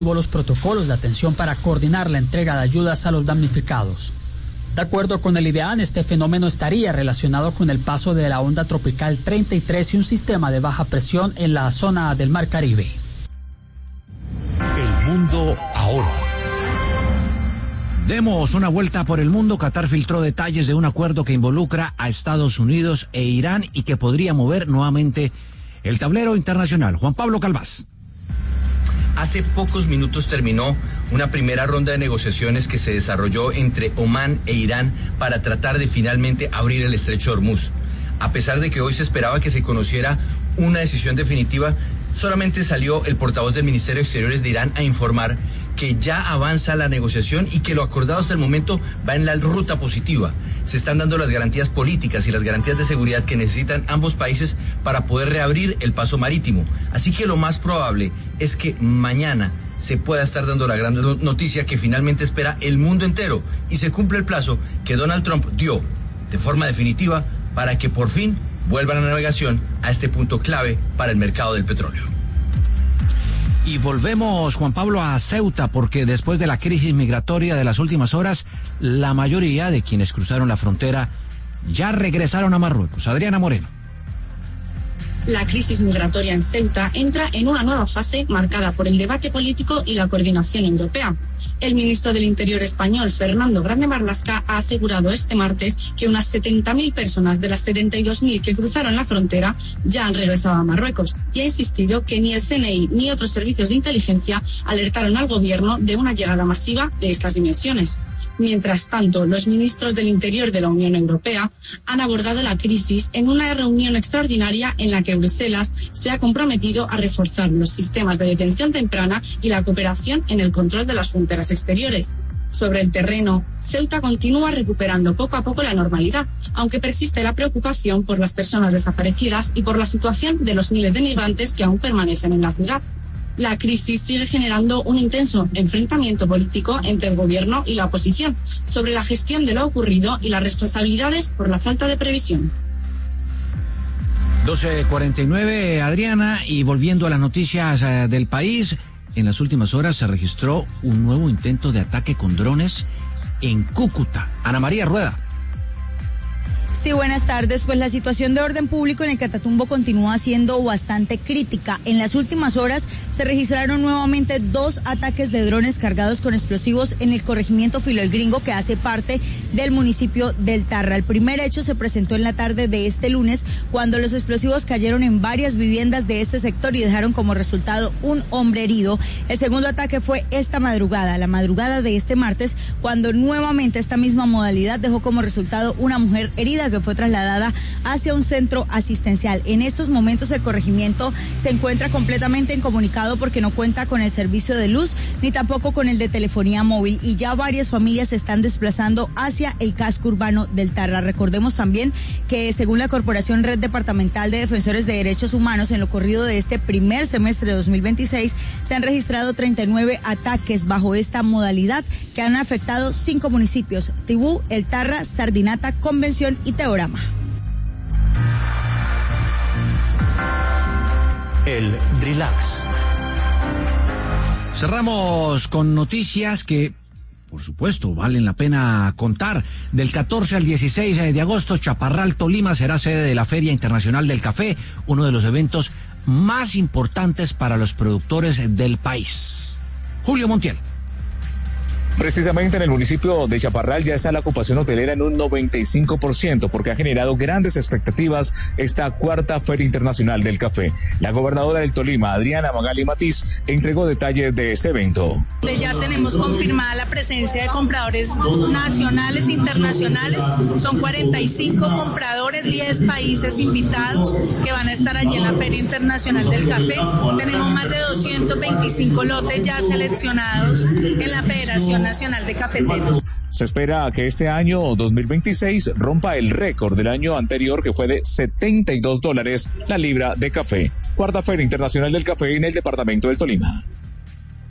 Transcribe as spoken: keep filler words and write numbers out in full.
los protocolos de atención para coordinar la entrega de ayudas a los damnificados. De acuerdo con el IDEAN, este fenómeno estaría relacionado con el paso de la onda tropical treinta y tres y un sistema de baja presión en la zona del Mar Caribe. El mundo ahora. Demos una vuelta por el mundo. Qatar filtró detalles de un acuerdo que involucra a Estados Unidos e Irán y que podría mover nuevamente el tablero internacional. Juan Pablo Calvás. Hace pocos minutos terminó una primera ronda de negociaciones que se desarrolló entre Omán e Irán para tratar de finalmente abrir el estrecho de Hormuz. A pesar de que hoy se esperaba que se conociera una decisión definitiva, solamente salió el portavoz del Ministerio de Exteriores de Irán a informar que ya avanza la negociación y que lo acordado hasta el momento va en la ruta positiva. Se están dando las garantías políticas y las garantías de seguridad que necesitan ambos países para poder reabrir el paso marítimo. Así que lo más probable es que mañana se pueda estar dando la gran noticia que finalmente espera el mundo entero y se cumple el plazo que Donald Trump dio de forma definitiva para que por fin vuelva la navegación a este punto clave para el mercado del petróleo. Y volvemos, Juan Pablo, a Ceuta, porque después de la crisis migratoria de las últimas horas, la mayoría de quienes cruzaron la frontera ya regresaron a Marruecos. Adriana Moreno. La crisis migratoria en Ceuta entra en una nueva fase marcada por el debate político y la coordinación europea. El ministro del Interior español, Fernando Grande Marlaska, ha asegurado este martes que unas setenta mil personas de las setenta y dos mil que cruzaron la frontera ya han regresado a Marruecos y ha insistido que ni el C N I ni otros servicios de inteligencia alertaron al gobierno de una llegada masiva de estas dimensiones. Mientras tanto, los ministros del Interior de la Unión Europea han abordado la crisis en una reunión extraordinaria en la que Bruselas se ha comprometido a reforzar los sistemas de detención temprana y la cooperación en el control de las fronteras exteriores. Sobre el terreno, Ceuta continúa recuperando poco a poco la normalidad, aunque persiste la preocupación por las personas desaparecidas y por la situación de los miles de migrantes que aún permanecen en la ciudad. La crisis sigue generando un intenso enfrentamiento político entre el gobierno y la oposición sobre la gestión de lo ocurrido y las responsabilidades por la falta de previsión. doce cuarenta y nueve, Adriana, y volviendo a las noticias eh, del país, en las últimas horas se registró un nuevo intento de ataque con drones en Cúcuta. Ana María Rueda. Sí, buenas tardes. Pues la situación de orden público en el Catatumbo continúa siendo bastante crítica. En las últimas horas se registraron nuevamente dos ataques de drones cargados con explosivos en el corregimiento Filo el Gringo, que hace parte del municipio del Tarra. El primer hecho se presentó en la tarde de este lunes, cuando los explosivos cayeron en varias viviendas de este sector y dejaron como resultado un hombre herido. El segundo ataque fue esta madrugada, la madrugada de este martes, cuando nuevamente esta misma modalidad dejó como resultado una mujer herida que fue trasladada hacia un centro asistencial. En estos momentos el corregimiento se encuentra completamente incomunicado porque no cuenta con el servicio de luz ni tampoco con el de telefonía móvil, y ya varias familias se están desplazando hacia el casco urbano del Tarra. Recordemos también que según la Corporación Red Departamental de Defensores de Derechos Humanos, en lo corrido de este primer semestre de dos mil veintiséis se han registrado treinta y nueve ataques bajo esta modalidad que han afectado cinco municipios: Tibú, El Tarra, Sardinata, Convención y Teorama. El relax. Cerramos con noticias que, por supuesto, valen la pena contar. Del catorce al dieciséis de agosto, Chaparral, Tolima, será sede de la Feria Internacional del Café, uno de los eventos más importantes para los productores del país. Julio Montiel. Precisamente en el municipio de Chaparral ya está la ocupación hotelera en un noventa y cinco por ciento, porque ha generado grandes expectativas esta cuarta Feria Internacional del Café. La gobernadora del Tolima, Adriana Magali Matiz, entregó detalles de este evento. Ya tenemos confirmada la presencia de compradores nacionales e internacionales. Son cuarenta y cinco compradores, diez países invitados que van a estar allí en la Feria Internacional del Café. Tenemos más de doscientos veinticinco lotes ya seleccionados en la Federación Nacional de Cafeteros. Se espera que este año dos mil veintiséis rompa el récord del año anterior, que fue de setenta y dos dólares la libra de café. Cuarta Feria Internacional del Café en el departamento del Tolima.